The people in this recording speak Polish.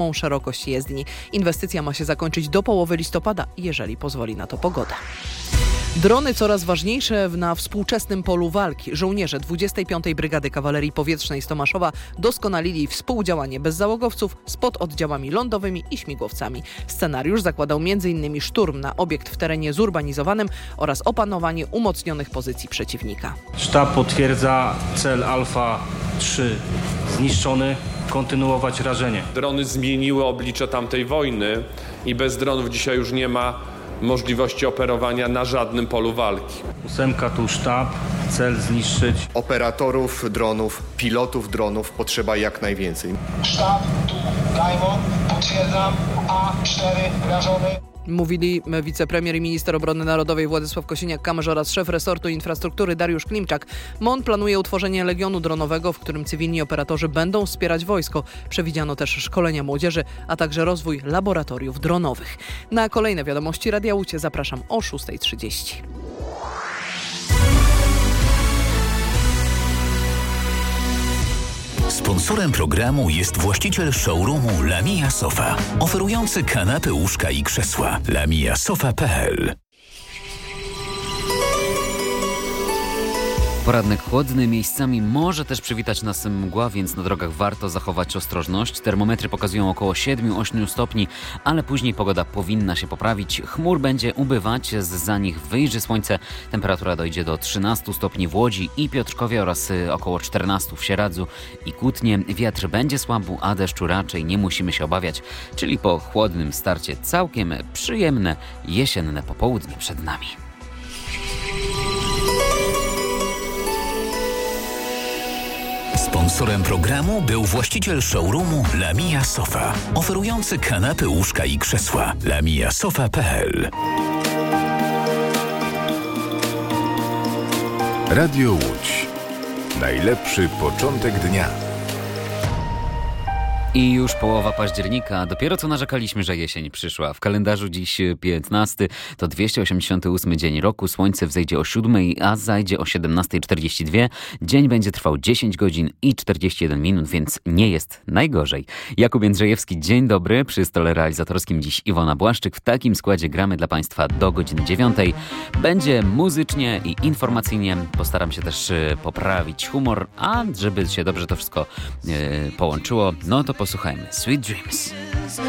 szerokość jezdni. Inwestycja ma się zakończyć do połowy listopada, jeżeli pozwoli na to pogoda. Drony coraz ważniejsze na współczesnym polu walki. Żołnierze 25. Brygady Kawalerii Powietrznej z Tomaszowa doskonalili współdziałanie bezzałogowców z pododdziałami lądowymi i śmigłowcami. Scenariusz zakładał m.in. szturm na obiekt w terenie zurbanizowanym oraz opanowanie umocnionych pozycji przeciwnika. Sztab potwierdza cel Alfa 3 zniszczony. Kontynuować rażenie. Drony zmieniły oblicze tamtej wojny i bez dronów dzisiaj już nie ma możliwości operowania na żadnym polu walki. 8 tu sztab, cel zniszczyć. Operatorów dronów, pilotów dronów potrzeba jak najwięcej. Sztab, tu Gajmon, potwierdzam, A4 rażony. Mówili wicepremier i minister obrony narodowej Władysław Kosiniak-Kamysz oraz szef resortu infrastruktury Dariusz Klimczak. MON planuje utworzenie legionu dronowego, w którym cywilni operatorzy będą wspierać wojsko. Przewidziano też szkolenia młodzieży, a także rozwój laboratoriów dronowych. Na kolejne wiadomości Radia Łódź zapraszam o 6:30. Sponsorem programu jest właściciel showroomu Lamia Sofa, oferujący kanapy, łóżka i krzesła. lamiasofa.pl. Poranek chłodny, miejscami może też przywitać nas mgła, więc na drogach warto zachować ostrożność. Termometry pokazują około 7-8 stopni, ale później pogoda powinna się poprawić. Chmur będzie ubywać, zza nich wyjrzy słońce. Temperatura dojdzie do 13 stopni w Łodzi i Piotrkowie oraz około 14 w Sieradzu i Kutnie. Wiatr będzie słaby, a deszczu raczej nie musimy się obawiać, czyli po chłodnym starcie całkiem przyjemne jesienne popołudnie przed nami. Sponsorem programu był właściciel showroomu Lamia Sofa, oferujący kanapy, łóżka i krzesła. lamiasofa.pl. Radio Łódź. Najlepszy początek dnia. I już połowa października, dopiero co narzekaliśmy, że jesień przyszła. W kalendarzu dziś 15, to 288 dzień roku, słońce wzejdzie o 7, a zajdzie o 17:42. Dzień będzie trwał 10 godzin i 41 minut, więc nie jest najgorzej. Jakub Jędrzejewski, dzień dobry. Przy stole realizatorskim dziś Iwona Błaszczyk. W takim składzie gramy dla Państwa do godziny 9. Będzie muzycznie i informacyjnie. Postaram się też poprawić humor, a żeby się dobrze to wszystko połączyło, no to posłuchajmy Sweet Dreams.